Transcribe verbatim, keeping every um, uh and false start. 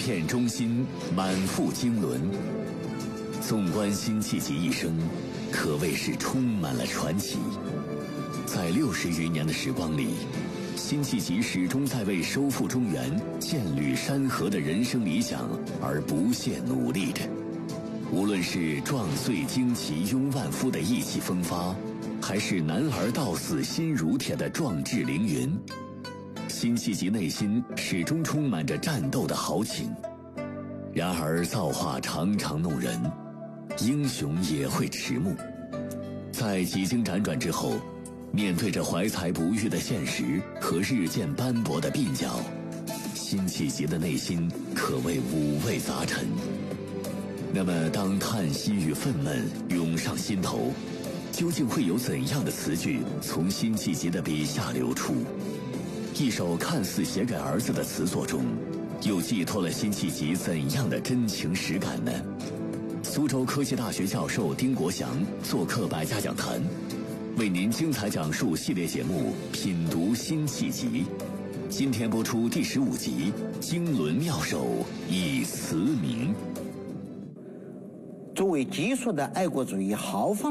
片忠心，满腹经纶。纵观辛弃疾一生，可谓是充满了传奇。在六十余年的时光里，辛弃疾始终在为收复中原、建履山河的人生理想而不懈努力着。无论是壮岁旌旗拥万夫的意气风发，还是男儿到死心如铁的壮志凌云，辛弃疾内心始终充满着战斗的豪情。然而造化常常弄人，英雄也会迟暮。在几经辗转之后，面对着怀才不遇的现实和日渐斑驳的鬓角，辛弃疾的内心可谓五味杂陈。那么当叹息与愤懑涌上心头，究竟会有怎样的词句从辛弃疾的笔下流出？一首看似写给儿子的词作中，又寄托了辛弃疾怎样的真情实感呢？苏州科技大学教授丁国祥做客百家讲坛，为您精彩讲述系列节目《品读辛弃疾》。今天播出第十五集《经纶妙手以词名》。 作为基础的爱国主义豪放